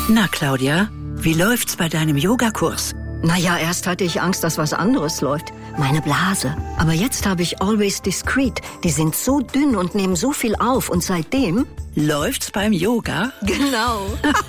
Na, Claudia, wie läuft's bei deinem Yogakurs? Naja, erst hatte ich Angst, dass was anderes läuft. Meine Blase. Aber jetzt habe ich Always Discreet. Die sind so dünn und nehmen so viel auf. Und seitdem... Läuft's beim Yoga? Genau.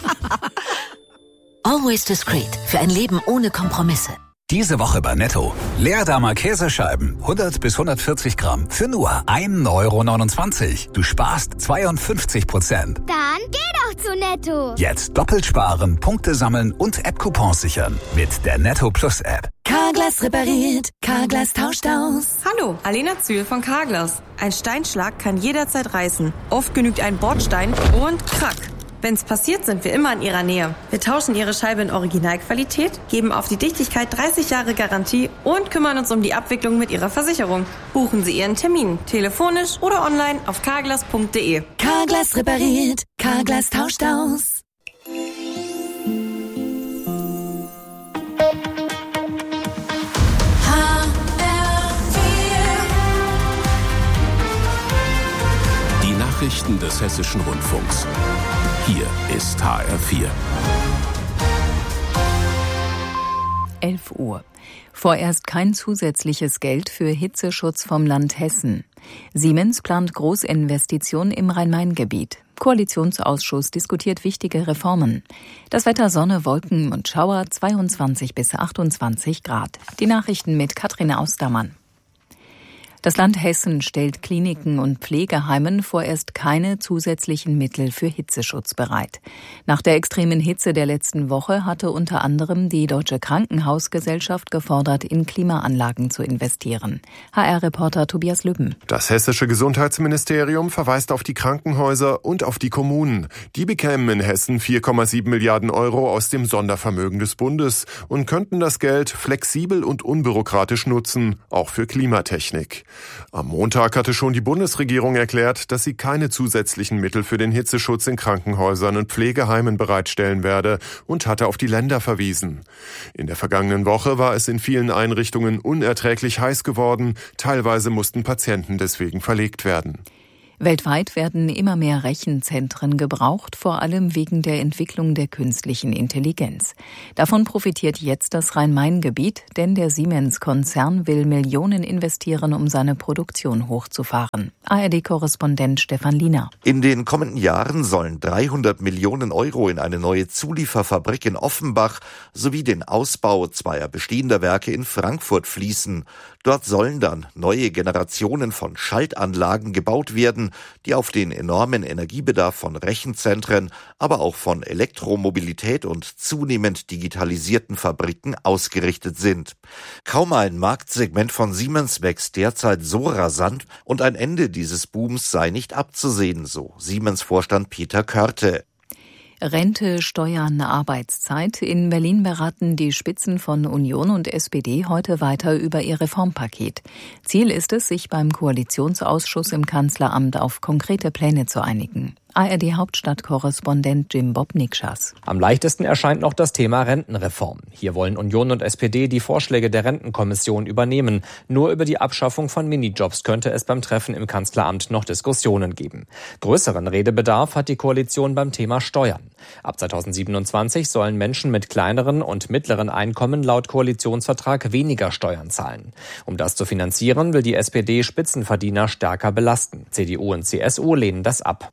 Always Discreet. Für ein Leben ohne Kompromisse. Diese Woche bei Netto. Leerdammer Käsescheiben, 100 bis 140 Gramm, für nur 1,29 €. Du sparst 52%. Dann geh doch zu Netto. Jetzt doppelt sparen, Punkte sammeln und App-Coupons sichern. Mit der Netto Plus App. Carglass repariert, Carglass tauscht aus. Hallo, Alena Zühl von Carglass. Ein Steinschlag kann jederzeit reißen. Oft genügt ein Bordstein und krack. Wenn's passiert, sind wir immer in Ihrer Nähe. Wir tauschen Ihre Scheibe in Originalqualität, geben auf die Dichtigkeit 30 Jahre Garantie und kümmern uns um die Abwicklung mit Ihrer Versicherung. Buchen Sie Ihren Termin, telefonisch oder online auf carglass.de. Carglass repariert, Carglass tauscht aus. Die Nachrichten des Hessischen Rundfunks. Hier ist HR4. 11 Uhr. Vorerst kein zusätzliches Geld für Hitzeschutz vom Land Hessen. Siemens plant Großinvestitionen im Rhein-Main-Gebiet. Koalitionsausschuss diskutiert wichtige Reformen. Das Wetter Sonne, Wolken und Schauer 22 bis 28 Grad. Die Nachrichten mit Katrin Austermann. Das Land Hessen stellt Kliniken und Pflegeheimen vorerst keine zusätzlichen Mittel für Hitzeschutz bereit. Nach der extremen Hitze der letzten Woche hatte unter anderem die Deutsche Krankenhausgesellschaft gefordert, in Klimaanlagen zu investieren. HR-Reporter Tobias Lübben. Das hessische Gesundheitsministerium verweist auf die Krankenhäuser und auf die Kommunen. Die bekämen in Hessen 4,7 Milliarden € aus dem Sondervermögen des Bundes und könnten das Geld flexibel und unbürokratisch nutzen, auch für Klimatechnik. Am Montag hatte schon die Bundesregierung erklärt, dass sie keine zusätzlichen Mittel für den Hitzeschutz in Krankenhäusern und Pflegeheimen bereitstellen werde und hatte auf die Länder verwiesen. In der vergangenen Woche war es in vielen Einrichtungen unerträglich heiß geworden, teilweise mussten Patienten deswegen verlegt werden. Weltweit werden immer mehr Rechenzentren gebraucht, vor allem wegen der Entwicklung der künstlichen Intelligenz. Davon profitiert jetzt das Rhein-Main-Gebiet, denn der Siemens-Konzern will Millionen investieren, um seine Produktion hochzufahren. ARD-Korrespondent Stefan Liener. In den kommenden Jahren sollen 300 Millionen € in eine neue Zulieferfabrik in Offenbach sowie den Ausbau zweier bestehender Werke in Frankfurt fließen. Dort sollen dann neue Generationen von Schaltanlagen gebaut werden, die auf den enormen Energiebedarf von Rechenzentren, aber auch von Elektromobilität und zunehmend digitalisierten Fabriken ausgerichtet sind. Kaum ein Marktsegment von Siemens wächst derzeit so rasant und ein Ende dieses Booms sei nicht abzusehen, so Siemens-Vorstand Peter Körte. Rente, Steuern, Arbeitszeit. In Berlin beraten die Spitzen von Union und SPD heute weiter über ihr Reformpaket. Ziel ist es, sich beim Koalitionsausschuss im Kanzleramt auf konkrete Pläne zu einigen. ARD-Hauptstadtkorrespondent Jim Bob Nikschas. Am leichtesten erscheint noch das Thema Rentenreform. Hier wollen Union und SPD die Vorschläge der Rentenkommission übernehmen. Nur über die Abschaffung von Minijobs könnte es beim Treffen im Kanzleramt noch Diskussionen geben. Größeren Redebedarf hat die Koalition beim Thema Steuern. Ab 2027 sollen Menschen mit kleineren und mittleren Einkommen laut Koalitionsvertrag weniger Steuern zahlen. Um das zu finanzieren, will die SPD Spitzenverdiener stärker belasten. CDU und CSU lehnen das ab.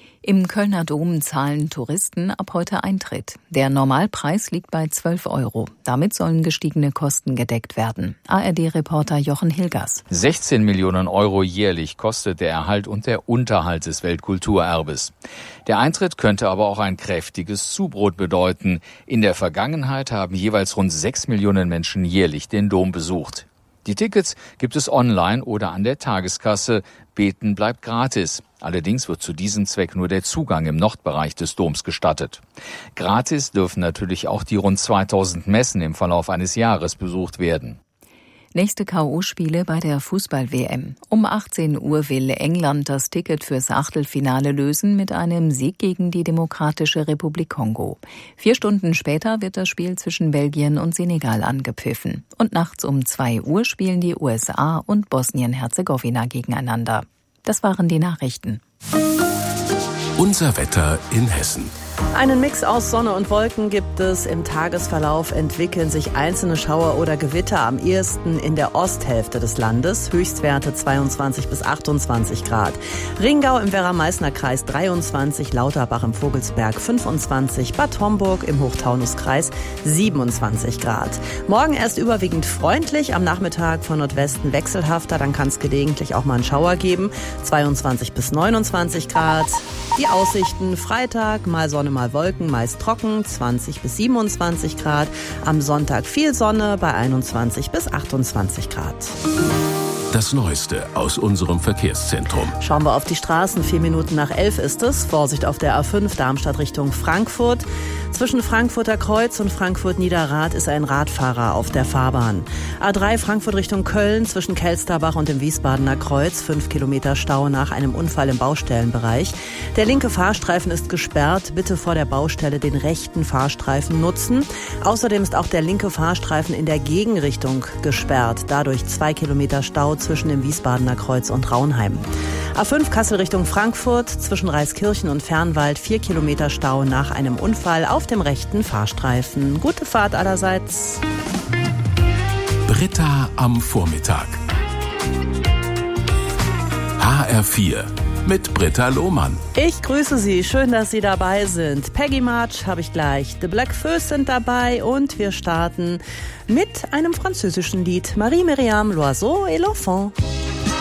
Im Kölner Dom zahlen Touristen ab heute Eintritt. Der Normalpreis liegt bei 12 €. Damit sollen gestiegene Kosten gedeckt werden. ARD-Reporter Jochen Hilgers. 16 Millionen € jährlich kostet der Erhalt und der Unterhalt des Weltkulturerbes. Der Eintritt könnte aber auch ein kräftiges Zubrot bedeuten. In der Vergangenheit haben jeweils rund 6 Millionen Menschen jährlich den Dom besucht. Die Tickets gibt es online oder an der Tageskasse. Beten bleibt gratis. Allerdings wird zu diesem Zweck nur der Zugang im Nordbereich des Doms gestattet. Gratis dürfen natürlich auch die rund 2000 Messen im Verlauf eines Jahres besucht werden. Nächste K.O.-Spiele bei der Fußball-WM. Um 18 Uhr will England das Ticket fürs Achtelfinale lösen mit einem Sieg gegen die Demokratische Republik Kongo. 4 Stunden später wird das Spiel zwischen Belgien und Senegal angepfiffen. Und nachts um 2 Uhr spielen die USA und Bosnien-Herzegowina gegeneinander. Das waren die Nachrichten. Unser Wetter in Hessen. Einen Mix aus Sonne und Wolken gibt es. Im Tagesverlauf entwickeln sich einzelne Schauer oder Gewitter am ehesten in der Osthälfte des Landes. Höchstwerte 22 bis 28 Grad. Rheingau im Werra-Meißner Kreis 23, Lauterbach im Vogelsberg 25, Bad Homburg im Hochtaunuskreis 27 Grad. Morgen erst überwiegend freundlich, am Nachmittag von Nordwesten wechselhafter, dann kann es gelegentlich auch mal einen Schauer geben. 22 bis 29 Grad. Die Aussichten: Freitag mal Sonne, mal Wolken, meist trocken, 20 bis 27 Grad. Am Sonntag viel Sonne bei 21 bis 28 Grad. Das Neueste aus unserem Verkehrszentrum. Schauen wir auf die Straßen. 4 Minuten nach 11 ist es. Vorsicht auf der A5 Darmstadt Richtung Frankfurt. Zwischen Frankfurter Kreuz und Frankfurt-Niederrad ist ein Radfahrer auf der Fahrbahn. A3 Frankfurt Richtung Köln zwischen Kelsterbach und dem Wiesbadener Kreuz. 5 Kilometer Stau nach einem Unfall im Baustellenbereich. Der linke Fahrstreifen ist gesperrt. Bitte vor der Baustelle den rechten Fahrstreifen nutzen. Außerdem ist auch der linke Fahrstreifen in der Gegenrichtung gesperrt. Dadurch 2 Kilometer Stau zwischen dem Wiesbadener Kreuz und Raunheim. A5 Kassel Richtung Frankfurt zwischen Reiskirchen und Fernwald 4 Kilometer Stau nach einem Unfall auf dem rechten Fahrstreifen. Gute Fahrt allerseits. Britta am Vormittag. HR4 mit Britta Lohmann. Ich grüße Sie, schön, dass Sie dabei sind. Peggy March habe ich gleich, The Black Föß sind dabei und wir starten mit einem französischen Lied. Marie-Myriam Loiseau et l'Enfant.